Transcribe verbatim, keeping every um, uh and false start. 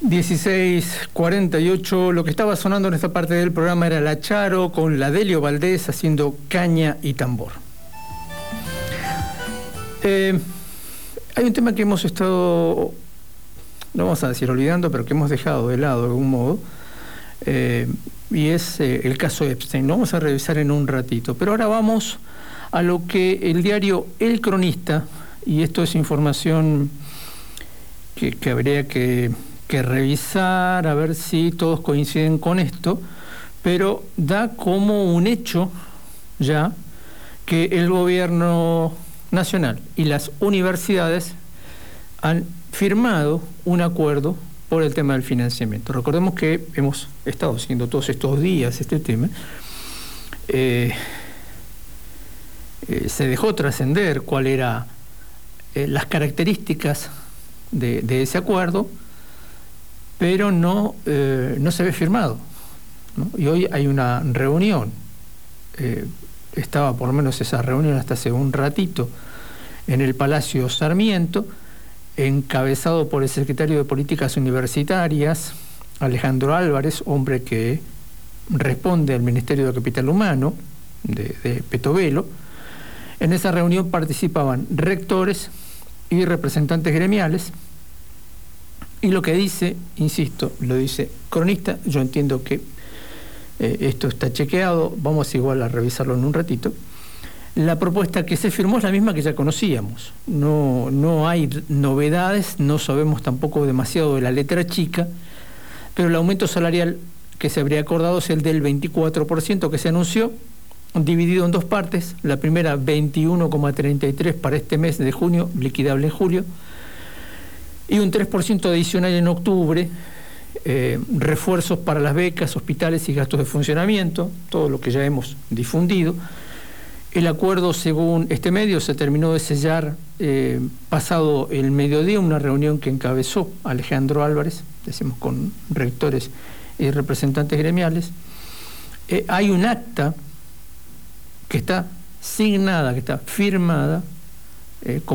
dieciséis cuarenta y ocho, lo que estaba sonando en esta parte del programa era La Charo con la Delio Valdés haciendo caña y tambor. Eh, hay un tema que hemos estado, no vamos a decir olvidando, pero que hemos dejado de lado de algún modo, eh, y es eh, el caso Epstein. Lo vamos a revisar en un ratito, pero ahora vamos a lo que el diario El Cronista, y esto es información que, que habría que, que revisar, a ver si todos coinciden con esto, pero da como un hecho ya que el gobierno nacional y las universidades han firmado un acuerdo por el tema del financiamiento. Recordemos que hemos estado siguiendo todos estos días este tema. Eh, eh, se dejó trascender cuáles eran eh, las características de, de ese acuerdo, pero no, eh, no se ve firmado, ¿no? Y hoy hay una reunión. Eh, estaba por lo menos esa reunión hasta hace un ratito en el Palacio Sarmiento, encabezado por el secretario de Políticas Universitarias, Alejandro Álvarez, hombre que responde al Ministerio de Capital Humano de, de Petovelo. En esa reunión participaban rectores y representantes gremiales, y lo que dice, insisto, lo dice Cronista, yo entiendo que eh, esto está chequeado, vamos igual a revisarlo en un ratito. La propuesta que se firmó es la misma que ya conocíamos, no, no hay novedades, no sabemos tampoco demasiado de la letra chica, pero el aumento salarial que se habría acordado es el del veinticuatro por ciento que se anunció, dividido en dos partes. La primera, veintiuno coma treinta y tres para este mes de junio, liquidable en julio, y un tres por ciento adicional en octubre, eh, refuerzos para las becas, hospitales y gastos de funcionamiento, todo lo que ya hemos difundido. El acuerdo, según este medio, se terminó de sellar eh, pasado el mediodía, una reunión que encabezó Alejandro Álvarez, decimos con rectores y representantes gremiales. Eh, hay un acta que está signada, que está firmada, eh,